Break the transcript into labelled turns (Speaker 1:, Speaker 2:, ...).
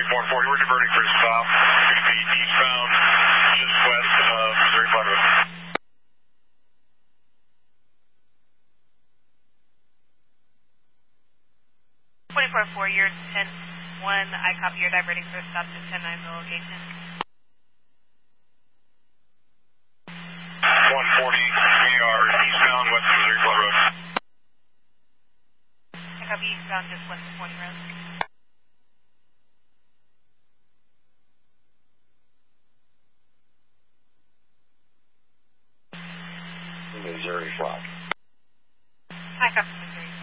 Speaker 1: 140, we're diverting for a stop. Going to be eastbound just west of Missouri Flood Road.
Speaker 2: 24-4, you're 10-1. I copy, you're diverting for a stop to 10-9 location.
Speaker 1: 140, we are eastbound west of Missouri Flood Road.
Speaker 2: I copy, eastbound just west of Point Road.
Speaker 1: Missouri Flood.
Speaker 2: I copy, Missouri.